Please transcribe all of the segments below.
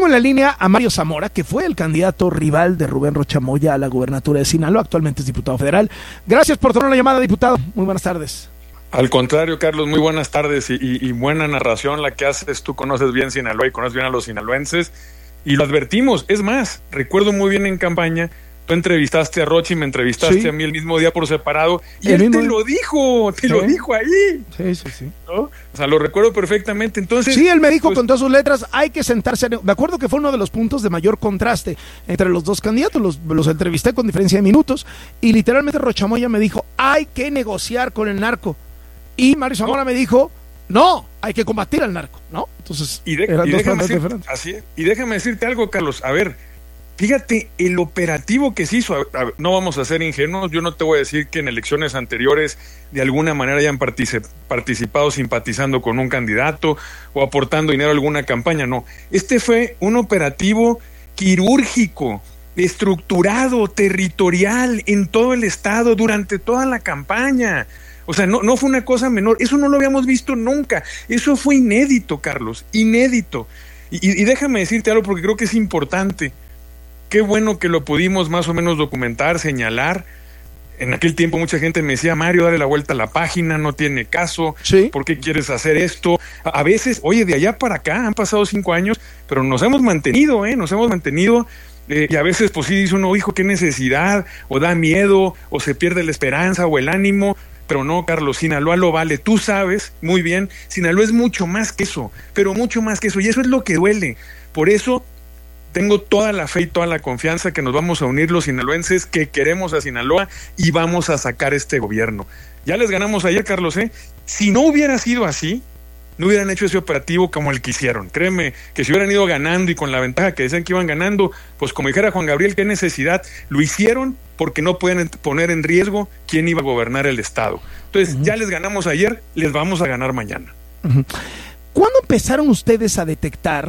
tengo en la línea a Mario Zamora, que fue el candidato rival de Rubén Rocha Moya a la gubernatura de Sinaloa, actualmente es diputado federal. Gracias por tomar la llamada, diputado. Muy buenas tardes. Al contrario, Carlos, muy buenas tardes y buena narración la que haces. Tú conoces bien Sinaloa y conoces bien a los sinaloenses y lo advertimos. Es más, recuerdo muy bien en campaña, tú entrevistaste a Rocha y me entrevistaste a mí el mismo día por separado y él te lo dijo, lo dijo ahí. Sí. ¿No? O sea, lo recuerdo perfectamente. Entonces, sí, él me dijo con todas sus letras, hay que sentarse. Me acuerdo que fue uno de los puntos de mayor contraste entre los dos candidatos, los entrevisté con diferencia de minutos y literalmente Rocha Moya me dijo, hay que negociar con el narco. Y Mario Zamora me dijo, no, hay que combatir al narco, ¿no? Entonces, eran dos frentes diferentes. Así es. Y déjame decirte algo, Carlos. A ver, fíjate, el operativo que se hizo, no vamos a ser ingenuos, yo no te voy a decir que en elecciones anteriores de alguna manera hayan participado simpatizando con un candidato o aportando dinero a alguna campaña, no. Este fue un operativo quirúrgico, estructurado, territorial, en todo el estado, durante toda la campaña. O sea, no fue una cosa menor, eso no lo habíamos visto nunca, eso fue inédito, Carlos, inédito. Y déjame decirte algo porque creo que es importante. Qué bueno que lo pudimos más o menos documentar, señalar. En aquel tiempo mucha gente me decía, Mario, dale la vuelta a la página, no tiene caso, ¿sí? ¿Por qué quieres hacer esto? A veces, oye, de allá para acá han pasado 5 años, pero nos hemos mantenido, y a veces pues sí dice uno, hijo, qué necesidad, o da miedo, o se pierde la esperanza o el ánimo. Pero no, Carlos, Sinaloa lo vale, tú sabes muy bien, Sinaloa es mucho más que eso, pero mucho más que eso, y eso es lo que duele. Por eso tengo toda la fe y toda la confianza que nos vamos a unir los sinaloenses que queremos a Sinaloa y vamos a sacar este gobierno. Ya les ganamos ayer, Carlos, Si no hubiera sido así, no hubieran hecho ese operativo como el que hicieron. Créeme que si hubieran ido ganando y con la ventaja que decían que iban ganando, pues como dijera Juan Gabriel, qué necesidad, lo hicieron porque no pueden poner en riesgo quién iba a gobernar el estado. Entonces, ya les ganamos ayer, les vamos a ganar mañana. ¿Cuándo empezaron ustedes a detectar,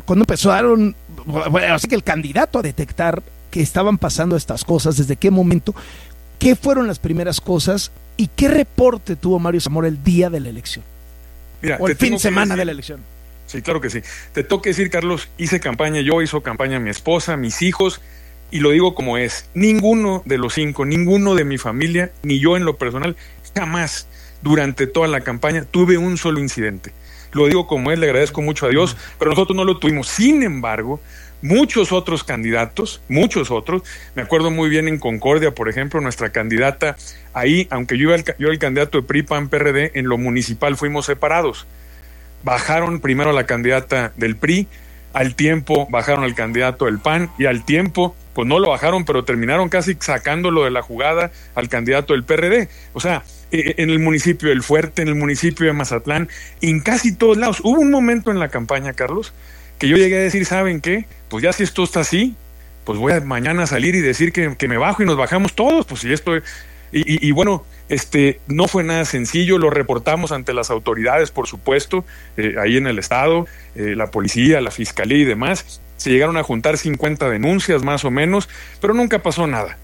así que el candidato a detectar que estaban pasando estas cosas, desde qué momento, qué fueron las primeras cosas y qué reporte tuvo Mario Zamora el día de la elección? Mira, o el fin de semana de la elección. Sí, claro que sí. Te toca decir, Carlos, hice campaña yo, hizo campaña mi esposa, mis hijos, y lo digo como es. Ninguno de los 5, ninguno de mi familia, ni yo en lo personal, jamás durante toda la campaña tuve un solo incidente. Lo digo como es, le agradezco mucho a Dios, pero nosotros no lo tuvimos. Sin embargo, muchos otros candidatos, me acuerdo muy bien en Concordia, por ejemplo, nuestra candidata, ahí, aunque yo era el candidato de PRI, PAN, PRD, en lo municipal fuimos separados. Bajaron primero a la candidata del PRI, al tiempo bajaron al candidato del PAN, y al tiempo, pues no lo bajaron, pero terminaron casi sacándolo de la jugada al candidato del PRD. O sea, en el municipio del Fuerte, en el municipio de Mazatlán, en casi todos lados. Hubo un momento en la campaña, Carlos, que yo llegué a decir, ¿saben qué? Pues ya si esto está así, pues voy a mañana salir y decir que me bajo y nos bajamos todos, pues si esto... Y bueno, no fue nada sencillo, lo reportamos ante las autoridades, por supuesto, ahí en el estado, la policía, la fiscalía y demás. Se llegaron a juntar 50 denuncias más o menos, pero nunca pasó nada.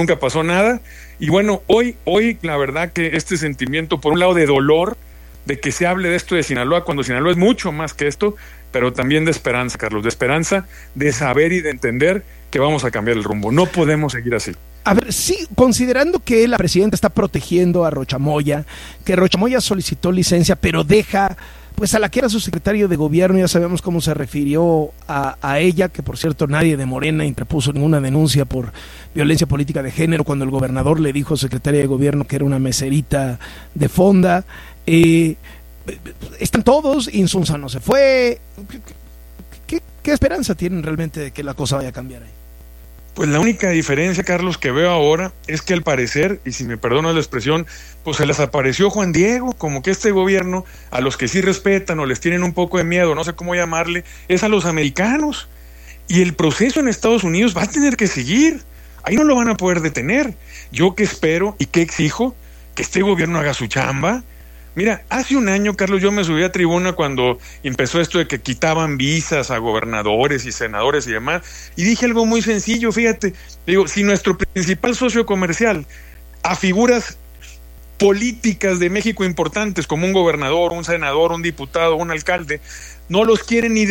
Y bueno, hoy la verdad que este sentimiento, por un lado de dolor, de que se hable de esto de Sinaloa, cuando Sinaloa es mucho más que esto, pero también de esperanza, Carlos, de esperanza, de saber y de entender que vamos a cambiar el rumbo. No podemos seguir así. A ver, sí, considerando que la presidenta está protegiendo a Rocha Moya, que Rocha Moya solicitó licencia, pero deja pues a la que era su secretario de gobierno, ya sabemos cómo se refirió a ella, que por cierto nadie de Morena interpuso ninguna denuncia por violencia política de género cuando el gobernador le dijo a secretaria de gobierno que era una meserita de fonda. Están todos, Insunza no se fue. ¿Qué esperanza tienen realmente de que la cosa vaya a cambiar ahí? Pues la única diferencia, Carlos, que veo ahora es que al parecer, y si me perdonas la expresión, pues se les apareció Juan Diego, como que este gobierno, a los que sí respetan o les tienen un poco de miedo, no sé cómo llamarle, es a los americanos. Y el proceso en Estados Unidos va a tener que seguir. Ahí no lo van a poder detener. Yo que espero y que exijo que este gobierno haga su chamba. Mira, hace un año, Carlos, yo me subí a tribuna cuando empezó esto de que quitaban visas a gobernadores y senadores y demás, y dije algo muy sencillo, fíjate, digo, si nuestro principal socio comercial, a figuras políticas de México importantes, como un gobernador, un senador, un diputado, un alcalde, no los quieren ni